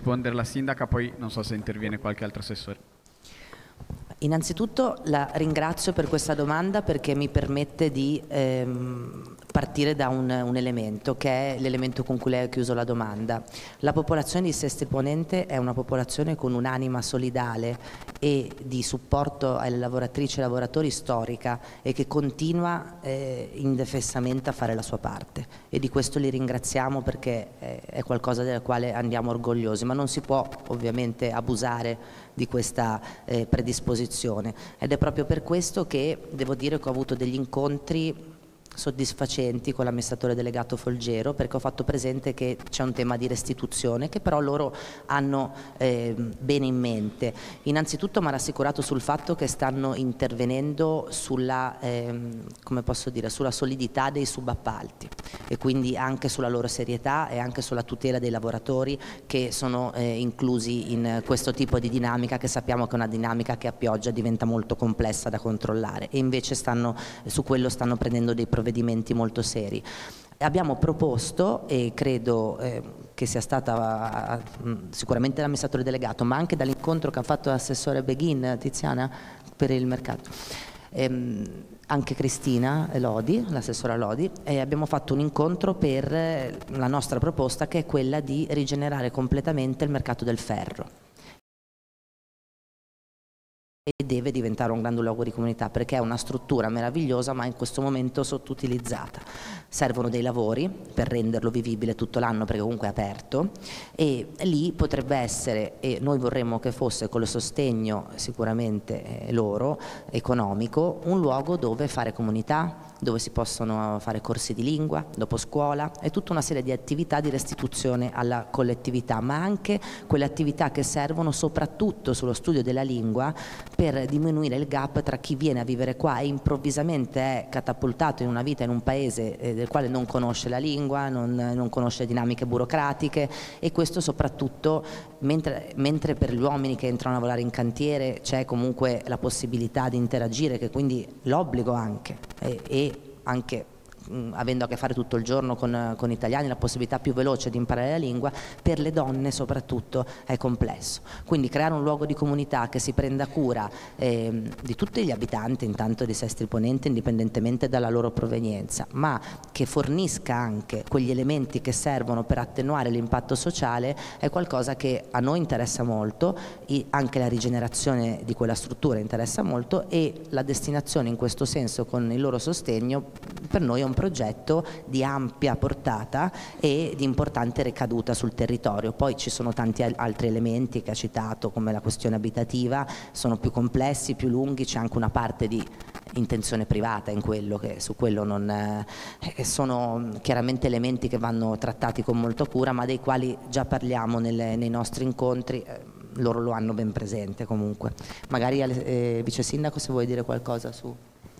rispondere la sindaca, poi non so se interviene qualche altro assessore. Innanzitutto la ringrazio per questa domanda perché mi permette di partire da un elemento che è l'elemento con cui lei ha chiuso la domanda. La popolazione di Sestri Ponente è una popolazione con un'anima solidale e di supporto alle lavoratrici e lavoratori storica e che continua indefessamente a fare la sua parte, e di questo li ringraziamo perché è qualcosa del quale andiamo orgogliosi, ma non si può ovviamente abusare di questa predisposizione, ed è proprio per questo che devo dire che ho avuto degli incontri soddisfacenti con l'amministratore delegato Folgero, perché ho fatto presente che c'è un tema di restituzione che però loro hanno bene in mente. Innanzitutto mi ha rassicurato sul fatto che stanno intervenendo sulla, come posso dire, sulla solidità dei subappalti e quindi anche sulla loro serietà e anche sulla tutela dei lavoratori che sono inclusi in questo tipo di dinamica, che sappiamo che è una dinamica che a pioggia diventa molto complessa da controllare, e invece su quello stanno prendendo dei provvedimenti molto seri. Abbiamo proposto, e credo che sia stata sicuramente l'amministratore delegato, ma anche dall'incontro che ha fatto l'assessore Beghin, Tiziana, per il mercato, anche Cristina Lodi, l'assessora Lodi, abbiamo fatto un incontro per la nostra proposta, che è quella di rigenerare completamente il mercato del ferro. E deve diventare un grande luogo di comunità perché è una struttura meravigliosa ma in questo momento sottoutilizzata. Servono dei lavori per renderlo vivibile tutto l'anno perché comunque è aperto, e lì potrebbe essere, e noi vorremmo che fosse con il sostegno sicuramente loro economico, un luogo dove fare comunità, dove si possono fare corsi di lingua dopo scuola e tutta una serie di attività di restituzione alla collettività, ma anche quelle attività che servono soprattutto sullo studio della lingua per diminuire il gap tra chi viene a vivere qua e improvvisamente è catapultato in una vita in un paese del quale non conosce la lingua, non conosce dinamiche burocratiche, e questo soprattutto mentre per gli uomini che entrano a lavorare in cantiere c'è comunque la possibilità di interagire, che quindi l'obbligo anche e anche avendo a che fare tutto il giorno con italiani, la possibilità più veloce di imparare la lingua, per le donne soprattutto è complesso. Quindi creare un luogo di comunità che si prenda cura di tutti gli abitanti intanto di Sestri Ponente, indipendentemente dalla loro provenienza, ma che fornisca anche quegli elementi che servono per attenuare l'impatto sociale, è qualcosa che a noi interessa molto, anche la rigenerazione di quella struttura interessa molto, e la destinazione in questo senso con il loro sostegno per noi è un progetto di ampia portata e di importante ricaduta sul territorio. Poi ci sono tanti altri elementi che ha citato, come la questione abitativa, sono più complessi, più lunghi, c'è anche una parte di intenzione privata in quello, che su quello non sono chiaramente elementi che vanno trattati con molta cura, ma dei quali già parliamo nei nostri incontri. Loro lo hanno ben presente comunque. Magari Vice Sindaco, se vuoi dire qualcosa su...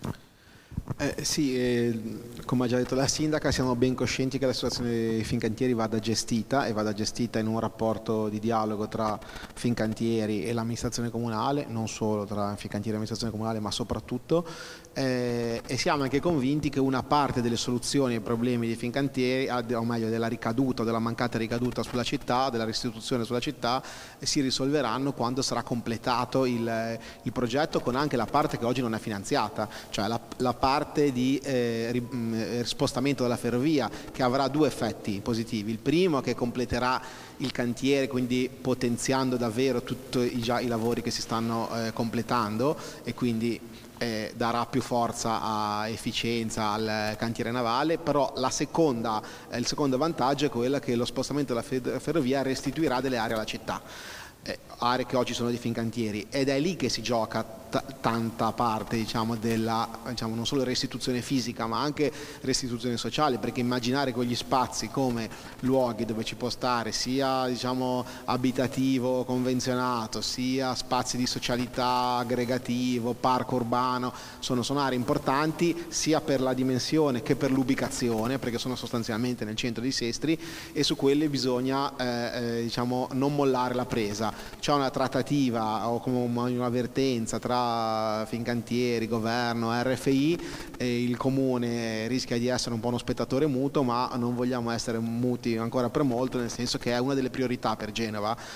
Sì, come ha già detto la sindaca, siamo ben coscienti che la situazione dei Fincantieri vada gestita in un rapporto di dialogo tra Fincantieri e l'amministrazione comunale, non solo tra Fincantieri e l'amministrazione comunale, ma soprattutto, e siamo anche convinti che una parte delle soluzioni ai problemi dei Fincantieri, o meglio della ricaduta o della mancata ricaduta sulla città, della restituzione sulla città, si risolveranno quando sarà completato il progetto, con anche la parte che oggi non è finanziata, cioè la parte di spostamento della ferrovia, che avrà due effetti positivi. Il primo, che completerà il cantiere, quindi potenziando davvero tutti i lavori che si stanno completando, e quindi darà più forza a efficienza al cantiere navale. Però il secondo vantaggio è quello che lo spostamento della ferrovia restituirà delle aree alla città, aree che oggi sono di Fincantieri, ed è lì che si gioca tanta parte, non solo restituzione fisica ma anche restituzione sociale, perché immaginare quegli spazi come luoghi dove ci può stare sia abitativo convenzionato, sia spazi di socialità aggregativo, parco urbano, sono aree importanti sia per la dimensione che per l'ubicazione, perché sono sostanzialmente nel centro di Sestri, e su quelle bisogna non mollare la presa. C'è una trattativa o come un'avvertenza tra Fincantieri, governo, RFI, e il comune rischia di essere un po' uno spettatore muto, ma non vogliamo essere muti ancora per molto, nel senso che è una delle priorità per Genova,